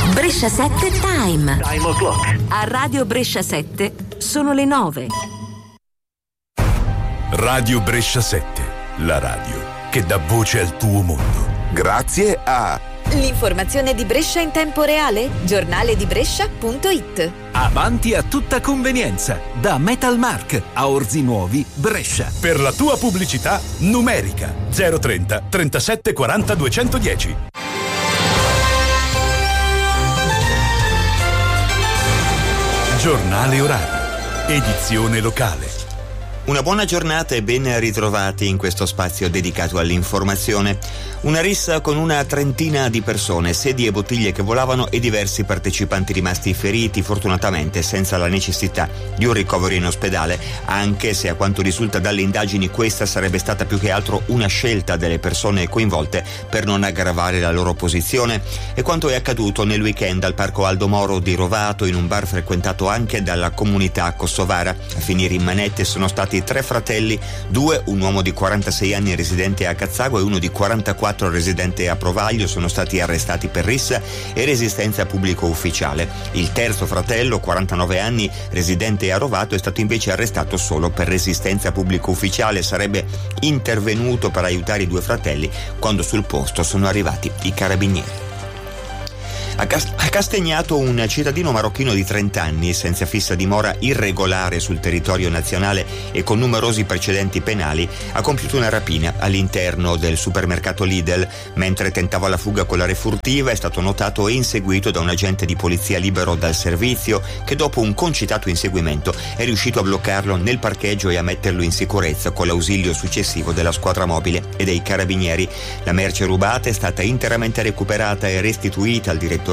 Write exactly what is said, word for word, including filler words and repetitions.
Brescia sette Time. Time o'clock. A Radio Brescia sette sono le nove. Radio Brescia sette, la radio che dà voce al tuo mondo. Grazie a l'informazione di Brescia in tempo reale, giornale di Brescia punto it. Avanti a tutta convenienza, da Metalmark a Orzi Nuovi, Brescia. Per la tua pubblicità numerica zero trenta trentasette quaranta duecentodieci. Giornale orario, edizione locale. Una buona giornata e ben ritrovati in questo spazio dedicato all'informazione. Una rissa con una trentina di persone, sedie e bottiglie che volavano e diversi partecipanti rimasti feriti, fortunatamente senza la necessità di un ricovero in ospedale, anche se a quanto risulta dalle indagini questa sarebbe stata più che altro una scelta delle persone coinvolte per non aggravare la loro posizione. E quanto è accaduto nel weekend al Parco Aldo Moro di Rovato, in un bar frequentato anche dalla comunità kosovara. A finire in manette sono stati tre fratelli, due, un uomo di quarantasei anni residente a Cazzago e uno di quarantaquattro residente a Provaglio, sono stati arrestati per rissa e resistenza pubblico ufficiale. Il terzo fratello, quarantanove anni, residente a Rovato, è stato invece arrestato solo per resistenza pubblico ufficiale. Sarebbe intervenuto per aiutare i due fratelli quando sul posto sono arrivati i carabinieri. A Castagnato un cittadino marocchino di trenta anni, senza fissa dimora, irregolare sul territorio nazionale e con numerosi precedenti penali, ha compiuto una rapina all'interno del supermercato Lidl. Mentre tentava la fuga con la refurtiva è stato notato e inseguito da un agente di polizia libero dal servizio che, dopo un concitato inseguimento, è riuscito a bloccarlo nel parcheggio e a metterlo in sicurezza con l'ausilio successivo della squadra mobile e dei carabinieri. La merce rubata è stata interamente recuperata e restituita al direttore